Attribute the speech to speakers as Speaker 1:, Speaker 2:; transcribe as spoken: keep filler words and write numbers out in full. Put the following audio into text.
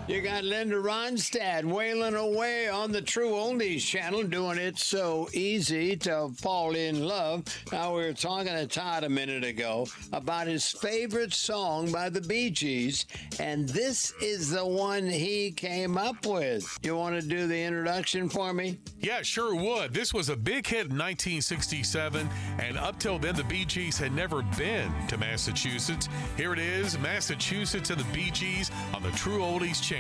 Speaker 1: You got Linda Ronstadt wailing away on the True Oldies channel, doing it so easy to fall in love. Now, we were talking to Todd a minute ago about his favorite song by the Bee Gees, and this is the one he came up with. You want to do the introduction for me?
Speaker 2: Yeah, sure would. This was a big hit in nineteen sixty-seven, and up till then, the Bee Gees had never been to Massachusetts. Here it is, Massachusetts and the Bee Gees on the True Oldies channel.